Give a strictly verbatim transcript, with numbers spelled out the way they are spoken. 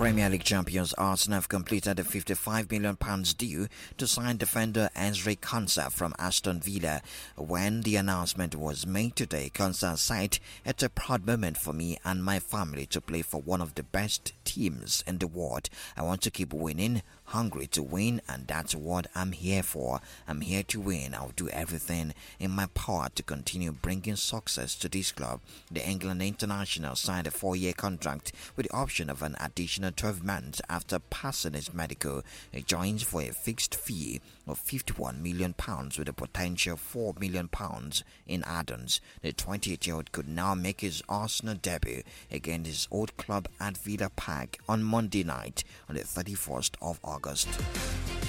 Premier League champions Arsenal have completed a fifty-five million pounds deal to sign defender Ezri Konsa from Aston Villa. When the announcement was made today, Konsa said, "It's a proud moment for me and my family to play for one of the best teams in the world. I want to keep winning, hungry to win, and that's what I'm here for. I'm here to win. I'll do everything in my power to continue bringing success to this club." The England international signed a four-year contract with the option of an additional twelve months after passing his medical. He joins for a fixed fee of fifty-one million pounds with a potential four million pounds in add-ons. The twenty-eight-year-old could now make his Arsenal debut against his old club at Villa Park on Monday night on the thirty-first of August.